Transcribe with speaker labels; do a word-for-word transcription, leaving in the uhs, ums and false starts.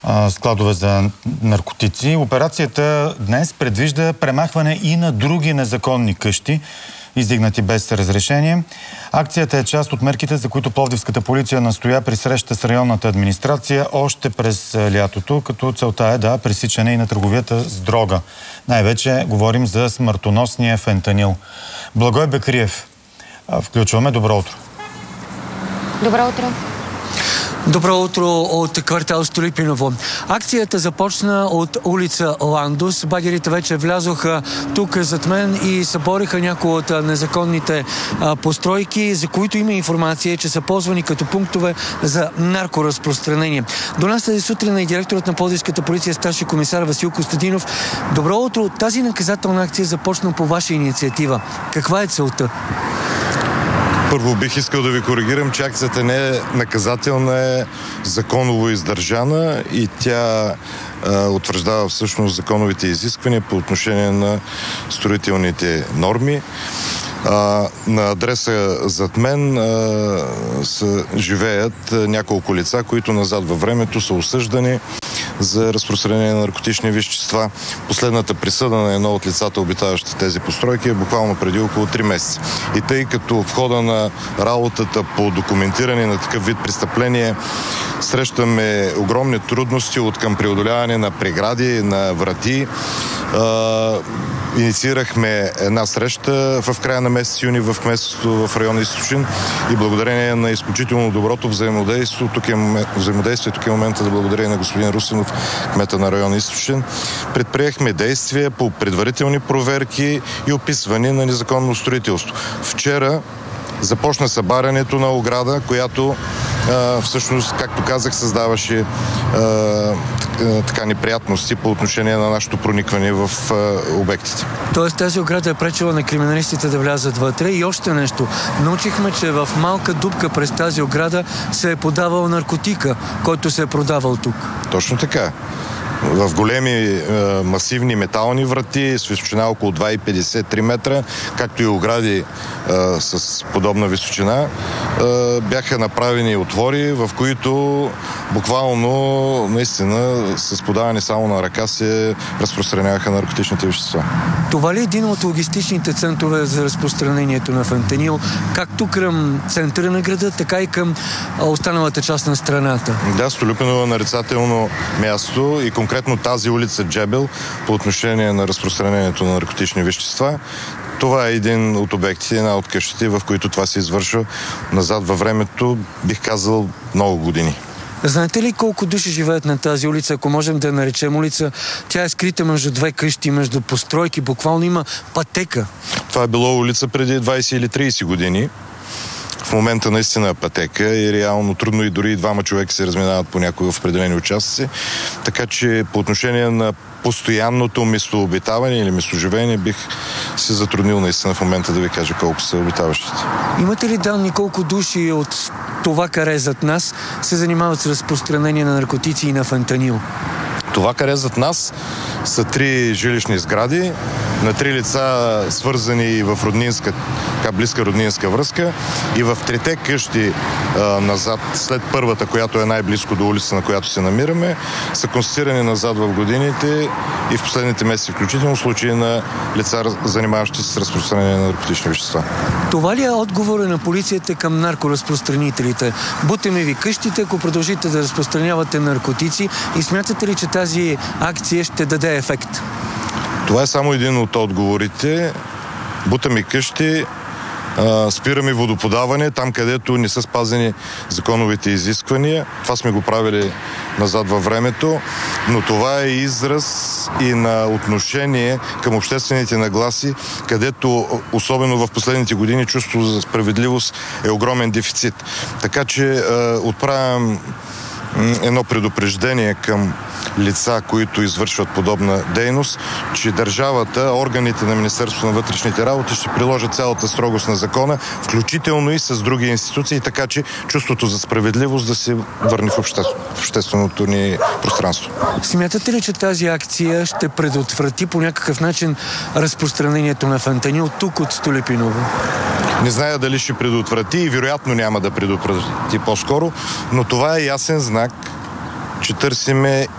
Speaker 1: складове за наркотици. Операцията днес предвижда премахване и на други незаконни къщи, издигнати без разрешение. Акцията е част от мерките, за които пловдивската полиция настоя при среща с районната администрация още през лятото, като целта е да пресичане и на търговията с дрога. Най-вече говорим за смъртоносния фентанил. Благой Бекриев. Включваме. Добро утро.
Speaker 2: Добро утро.
Speaker 3: Добро утро от квартал Столипиново. Акцията започна от улица Ландус. Багерите вече влязоха тук зад мен и събориха някои от незаконните а, постройки, за които има информация, че са ползвани като пунктове за наркоразпространение. До нас тази сутрин е директорът на пловдивската полиция, старши комисар Васил Костадинов. Добро утро. Тази наказателна акция започна по ваша инициатива. Каква е целта?
Speaker 4: Първо бих искал да ви коригирам, че акцията не е наказателна, е законово издържана и тя а, утвърждава всъщност законовите изисквания по отношение на строителните норми. А, на адреса зад мен а, са, живеят няколко лица, които назад във времето са осъждани за разпространение на наркотични вещества. Последната присъда на едно от лицата, обитаващи тези постройки, е буквално преди около три месеца. И тъй като в хода на работата по документиране на такъв вид престъпление срещаме огромни трудности от към преодоляване на прегради, на врати, а, инициирахме една среща в края на месец юни в кметството в район Източен и благодарение на изключително доброто взаимодействие, тук е, взаимодействие, тук е момента да благодаря на господин Русинов, кмета на район Източен, предприехме действия по предварителни проверки и описване на незаконно строителство. Вчера започна събарянето на ограда, която а, всъщност, както казах, създаваше а, така неприятности по отношение на нашето проникване в а, обектите.
Speaker 3: Тоест тази ограда е пречила на криминалистите да влязат вътре. И още нещо. Научихме, че в малка дупка през тази ограда се е подавал наркотика, който се е продавал тук.
Speaker 4: Точно така. В големи е, масивни метални врати с височина около два и петдесет до три метра, както и огради е, с подобна височина, е, бяха направени отвори, в които буквално наистина с подаване само на ръка се разпространяваха наркотичните вещества. Това
Speaker 3: ли е един от логистичните центрове за разпространението на фентанил, както към центъра на града, така и към останалата част на страната?
Speaker 4: Да, Столипиново е нарицателно място и конкретно тази улица Джебел по отношение на разпространението на наркотични вещества. Това е един от обектите, една от къщите, в които това се извършва назад във времето, бих казал, много години.
Speaker 3: Знаете ли колко души живеят на тази улица, ако можем да я наречем улица? Тя е скрита между две къщи, между постройки, буквално има пътека.
Speaker 4: Това е било улица преди двайсет или трийсет години. В момента наистина е пътека и реално трудно и дори и двама човека се разминават по някои в определени участъци. Така че по отношение на постоянното местообитаване или местоживение бих се затруднил наистина в момента да ви кажа колко са обитаващите.
Speaker 3: Имате ли данни колко души от това каре зад нас се занимават с разпространение на наркотици и на фентанил?
Speaker 4: Това каре зад нас са три жилищни сгради, на три лица свързани в роднинска, така близка роднинска връзка, и в трите къщи а, назад, след първата, която е най-близко до улица, на която се намираме, са констатирани назад в годините и в последните месеци включително случаи на лица, занимаващи се с разпространение на наркотични вещества.
Speaker 3: Това ли е отговора на полицията към наркоразпространителите? Бутаме ви къщите, ако продължите да разпространявате наркотици, и смятате ли, че тази акция ще даде ефект?
Speaker 4: Това е само един от отговорите. Бутаме къщи, спираме водоподаване там, където не са спазени законовите изисквания. Това сме го правили назад във времето, но това е израз и на отношение към обществените нагласи, където особено в последните години чувство за справедливост е огромен дефицит. Така че отправям едно предупреждение към лица, които извършват подобна дейност, че държавата, органите на Министерството на вътрешните работи ще приложат цялата строгост на закона, включително и с други институции, така че чувството за справедливост да се върне в, обще... в общественото ни пространство.
Speaker 3: Смятате ли, че тази акция ще предотврати по някакъв начин разпространението на фентанил тук от Столипиново?
Speaker 4: Не зная дали ще предотврати и вероятно няма да предотврати по-скоро, но това е ясен знак че търсиме